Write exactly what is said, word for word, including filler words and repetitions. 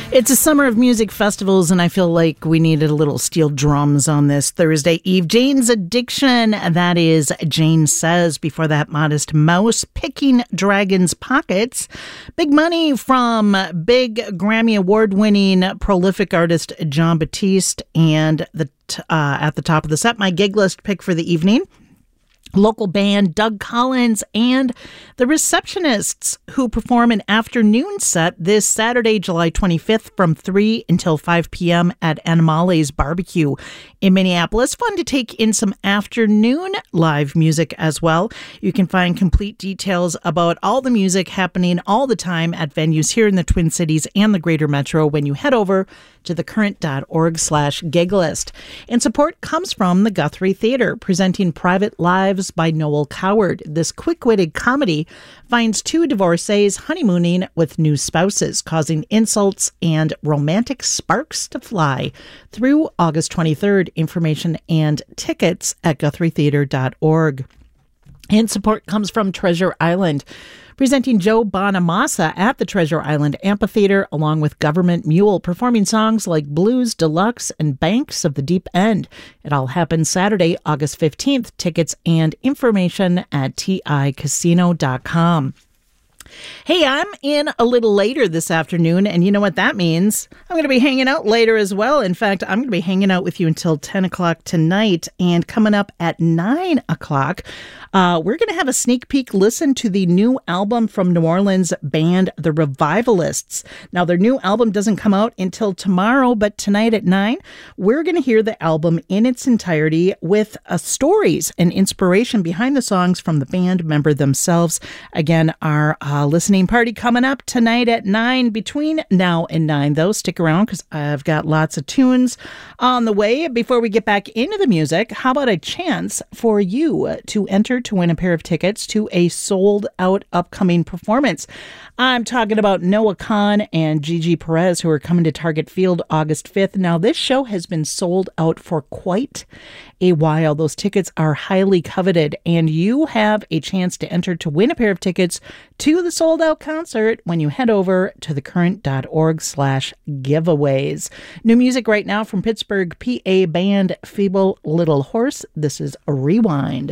It's a summer of music festivals, and I feel like we needed a little steel drums on this Thursday Eve. Jane's Addiction, that is Jane Says. Before that, Modest Mouse, Picking Dragons' Pockets. Big Money from big Grammy Award-winning prolific artist Jon Batiste. And the uh, at the top of the set, my gig list pick for the evening. Local band Doug Collins and the Receptionists, who perform an afternoon set this Saturday, July twenty-fifth from three until five p.m. at Animale's Barbecue in Minneapolis. Fun to take in some afternoon live music as well. You can find complete details about all the music happening all the time at venues here in the Twin Cities and the Greater Metro when you head over to thecurrent.org slash gig list. And support comes from the Guthrie Theater, presenting Private Lives by Noel Coward. This quick-witted comedy finds two divorcees honeymooning with new spouses, causing insults and romantic sparks to fly through August twenty-third. Information and tickets at guthrie theater dot org. And support comes from Treasure Island, presenting Joe Bonamassa at the Treasure Island Amphitheater, along with Government Mule, performing songs like Blues Deluxe and Banks of the Deep End. It all happens Saturday, August fifteenth. Tickets and information at ti casino dot com. Hey, I'm in a little later this afternoon, and you know what that means. I'm going to be hanging out later as well. In fact, I'm going to be hanging out with you until ten o'clock tonight, and coming up at nine o'clock, uh, we're going to have a sneak peek listen to the new album from New Orleans band The Revivalists. Now, their new album doesn't come out until tomorrow, but tonight at nine, we're going to hear the album in its entirety with uh, stories and inspiration behind the songs from the band member themselves. Again, our uh, listening party coming up tonight at nine. Between now and nine, though, stick around because I've got lots of tunes on the way. Before we get back into the music, how about a chance for you to enter to win a pair of tickets to a sold-out upcoming performance? I'm talking about Noah Kahan and Gigi Perez, who are coming to Target Field August fifth. Now, this show has been sold out for quite a while. Those tickets are highly coveted, and you have a chance to enter to win a pair of tickets to the sold-out concert when you head over to thecurrent.org slash giveaways. New music right now from Pittsburgh, P A band Feeble Little Horse. This is Rewind.